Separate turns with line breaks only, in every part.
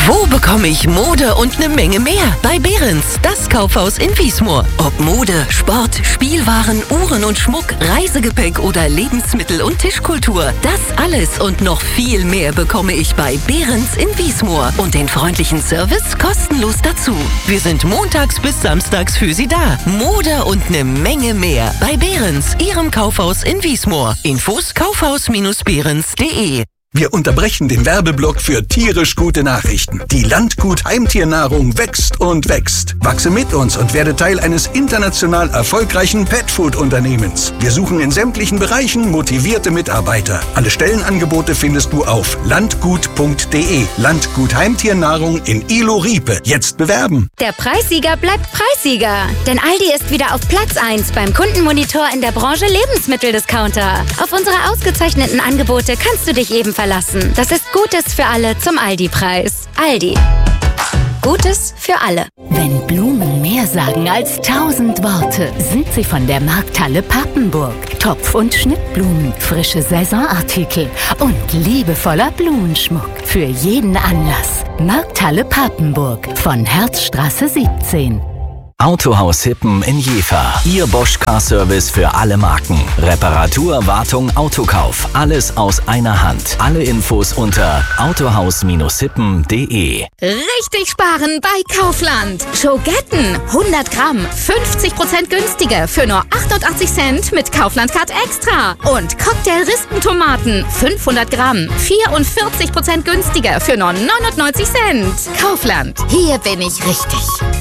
Wo bekomme ich Mode und eine Menge mehr? Bei Behrens, das Kaufhaus in Wiesmoor. Ob Mode, Sport, Spielwaren, Uhren und Schmuck, Reisegepäck oder Lebensmittel und Tischkultur. Das alles und noch viel mehr bekomme ich bei Behrens in Wiesmoor. Und den freundlichen Service kostenlos dazu. Wir sind montags bis samstags für Sie da. Mode und eine Menge mehr. Bei Behrens, Ihrem Kaufhaus in Wiesmoor. Infos kaufhaus-behrens.de.
Wir unterbrechen den Werbeblock für tierisch gute Nachrichten. Die Landgut Heimtiernahrung wächst und wächst. Wachse mit uns und werde Teil eines international erfolgreichen Petfood-Unternehmens. Wir suchen in sämtlichen Bereichen motivierte Mitarbeiter. Alle Stellenangebote findest du auf landgut.de. Landgut Heimtiernahrung in Ilo-Riepe. Jetzt bewerben.
Der Preissieger bleibt Preissieger. Denn Aldi ist wieder auf Platz 1 beim Kundenmonitor in der Branche Lebensmitteldiscounter. Auf unsere ausgezeichneten Angebote kannst du dich eben verlassen. Das ist Gutes für alle zum Aldi-Preis. Aldi. Gutes für alle.
Wenn Blumen mehr sagen als 1000 Worte, sind sie von der Markthalle Papenburg. Topf- und Schnittblumen, frische Saisonartikel und liebevoller Blumenschmuck für jeden Anlass. Markthalle Papenburg von Herzstraße 17.
Autohaus Hippen in Jever. Ihr Bosch Car Service für alle Marken. Reparatur, Wartung, Autokauf. Alles aus einer Hand. Alle Infos unter autohaus-hippen.de.
Richtig sparen bei Kaufland. Schogetten 100 Gramm 50% günstiger für nur 88 Cent mit Kaufland Card Extra. Und Cocktail-Rispentomaten 500 Gramm 44% günstiger für nur 99 Cent. Kaufland. Hier bin ich richtig.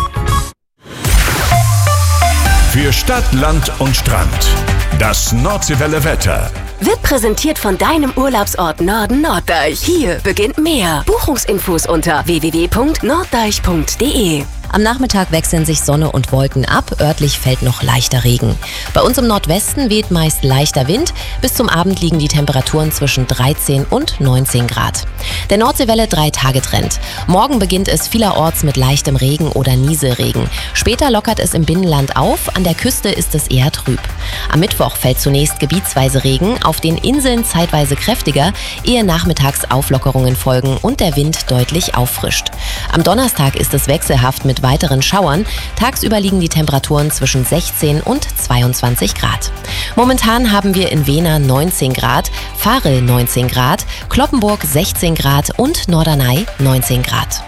Für Stadt, Land und Strand. Das Nordseewelle Wetter.
Wird präsentiert von deinem Urlaubsort Norden Norddeich. Hier beginnt mehr. Buchungsinfos unter www.norddeich.de.
Am Nachmittag wechseln sich Sonne und Wolken ab. Örtlich fällt noch leichter Regen. Bei uns im Nordwesten weht meist leichter Wind. Bis zum Abend liegen die Temperaturen zwischen 13 und 19 Grad. Der Nordseewelle 3-Tage-Trend. Morgen beginnt es vielerorts mit leichtem Regen oder Nieselregen. Später lockert es im Binnenland auf. An der Küste ist es eher trüb. Am Mittwoch fällt zunächst gebietsweise Regen. Auf den Inseln zeitweise kräftiger, ehe nachmittags Auflockerungen folgen und der Wind deutlich auffrischt. Am Donnerstag ist es wechselhaft mit weiteren Schauern. Tagsüber liegen die Temperaturen zwischen 16 und 22 Grad. Momentan haben wir in Wehner 19 Grad, Varel 19 Grad, Cloppenburg 16 Grad und Norderney 19 Grad.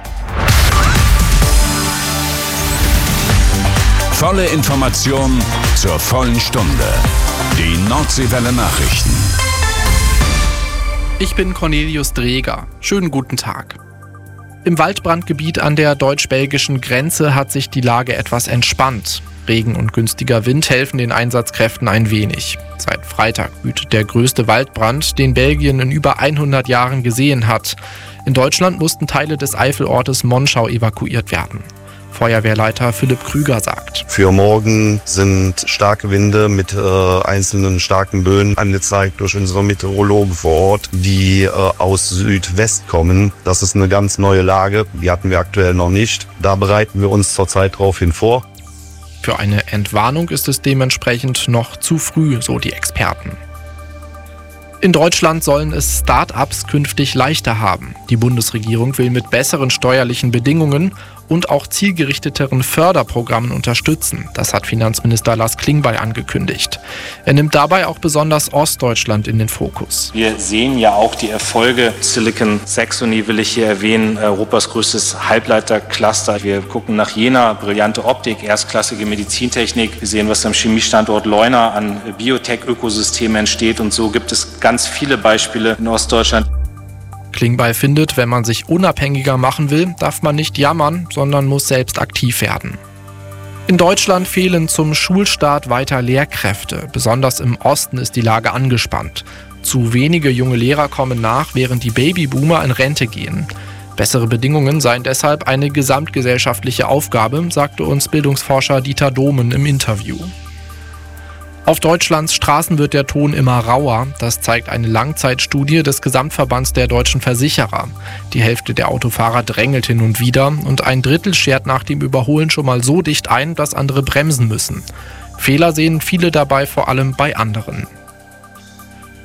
Volle Information zur vollen Stunde. Die Nordseewelle Nachrichten.
Ich bin Cornelius Dreger. Schönen guten Tag. Im Waldbrandgebiet an der deutsch-belgischen Grenze hat sich die Lage etwas entspannt. Regen und günstiger Wind helfen den Einsatzkräften ein wenig. Seit Freitag wütet der größte Waldbrand, den Belgien in über 100 Jahren gesehen hat. In Deutschland mussten Teile des Eifelortes Monschau evakuiert werden. Feuerwehrleiter Philipp Krüger sagt:
Für morgen sind starke Winde mit einzelnen starken Böen angezeigt durch unsere Meteorologen vor Ort, die aus Südwest kommen. Das ist eine ganz neue Lage, die hatten wir aktuell noch nicht. Da bereiten wir uns zurzeit drauf hin vor.
Für eine Entwarnung ist es dementsprechend noch zu früh, so die Experten. In Deutschland sollen es Start-ups künftig leichter haben. Die Bundesregierung will mit besseren steuerlichen Bedingungen und auch zielgerichteteren Förderprogrammen unterstützen. Das hat Finanzminister Lars Klingbeil angekündigt. Er nimmt dabei auch besonders Ostdeutschland in den Fokus.
Wir sehen ja auch die Erfolge. Silicon Saxony will ich hier erwähnen, Europas größtes Halbleitercluster. Wir gucken nach Jena, brillante Optik, erstklassige Medizintechnik. Wir sehen, was am Chemiestandort Leuna an Biotech-Ökosystemen entsteht. Und so gibt es ganz viele Beispiele in Ostdeutschland.
Klingbeil findet, wenn man sich unabhängiger machen will, darf man nicht jammern, sondern muss selbst aktiv werden. In Deutschland fehlen zum Schulstart weiter Lehrkräfte. Besonders im Osten ist die Lage angespannt. Zu wenige junge Lehrer kommen nach, während die Babyboomer in Rente gehen. Bessere Bedingungen seien deshalb eine gesamtgesellschaftliche Aufgabe, sagte uns Bildungsforscher Dieter Domen im Interview. Auf Deutschlands Straßen wird der Ton immer rauer. Das zeigt eine Langzeitstudie des Gesamtverbands der deutschen Versicherer. Die Hälfte der Autofahrer drängelt hin und wieder und ein Drittel schert nach dem Überholen schon mal so dicht ein, dass andere bremsen müssen. Fehler sehen viele dabei vor allem bei anderen.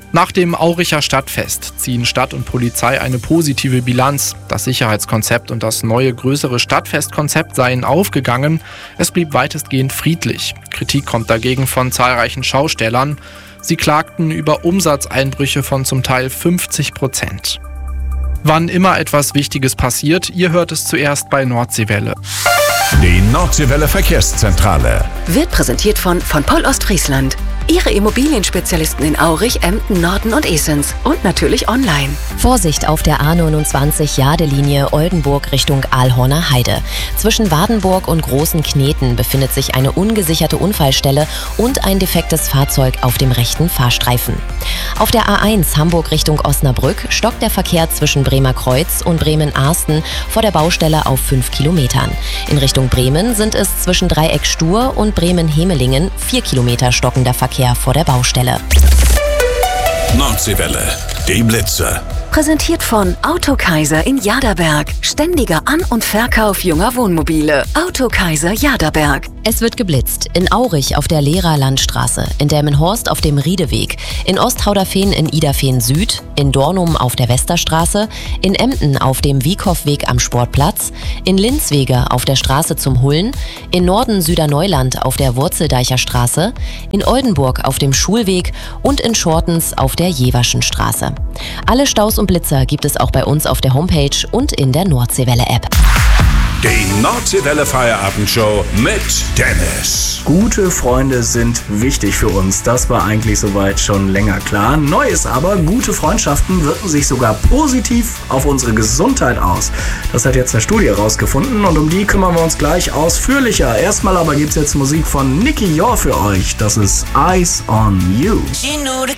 Nach dem Auricher Stadtfest ziehen Stadt und Polizei eine positive Bilanz. Das Sicherheitskonzept und das neue größere Stadtfestkonzept seien aufgegangen. Es blieb weitestgehend friedlich. Kritik kommt dagegen von zahlreichen Schaustellern. Sie klagten über Umsatzeinbrüche von zum Teil 50%. Wann immer etwas Wichtiges passiert, ihr hört es zuerst bei Nordseewelle.
Die Nordseewelle Verkehrszentrale
Wird präsentiert von Poll Ostfriesland. Ihre Immobilienspezialisten in Aurich, Emden, Norden und Esens. Und natürlich online.
Vorsicht auf der A29-Jade-Linie Oldenburg Richtung Aalhorner Heide. Zwischen Wadenburg und Großen Kneten befindet sich eine ungesicherte Unfallstelle und ein defektes Fahrzeug auf dem rechten Fahrstreifen. Auf der A1 Hamburg Richtung Osnabrück stockt der Verkehr zwischen Bremer Kreuz und Bremen-Arsten vor der Baustelle auf 5 Kilometern. In Richtung Bremen sind es zwischen Dreieck Stur und Bremen-Hemelingen 4 Kilometer stockender Verkehr vor der Baustelle.
Nordseewelle, die Blitze.
Präsentiert von Autokaiser in Jaderberg. Ständiger An- und Verkauf junger Wohnmobile. Autokaiser Jaderberg.
Es wird geblitzt. In Aurich auf der Lehrer Landstraße, in Delmenhorst auf dem Riedeweg, in Osthauderfehn in Iderfehn Süd, in Dornum auf der Westerstraße, in Emden auf dem Wiekow-Weg am Sportplatz, in Linzwege auf der Straße zum Hullen, in Norden Süderneuland auf der Wurzeldeicher Straße, in Oldenburg auf dem Schulweg und in Schortens auf der Jeverschen Straße. Alle Staus und Blitzer gibt es auch bei uns auf der Homepage und in der Nordseewelle-App.
Die Nordseewelle Feierabendshow mit Dennis.
Gute Freunde sind wichtig für uns. Das war eigentlich soweit schon länger klar. Neu ist aber, gute Freundschaften wirken sich sogar positiv auf unsere Gesundheit aus. Das hat jetzt eine Studie herausgefunden und um die kümmern wir uns gleich ausführlicher. Erstmal aber gibt's jetzt Musik von Nicky Jor für euch. Das ist Eyes on You.
She knew the